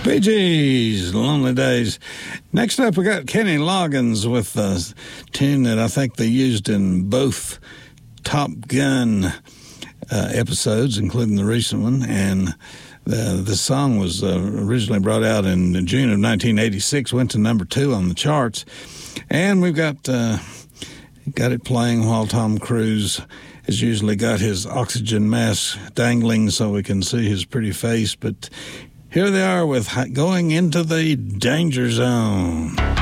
Bee Gees, Lonely Days. Next up, we got Kenny Loggins with a tune that I think they used in both Top Gun episodes, including the recent one. And the song was originally brought out in June of 1986, went to number 2 on the charts. And we've got it playing while Tom Cruise has usually got his oxygen mask dangling so we can see his pretty face. But here they are with Going Into the Danger Zone.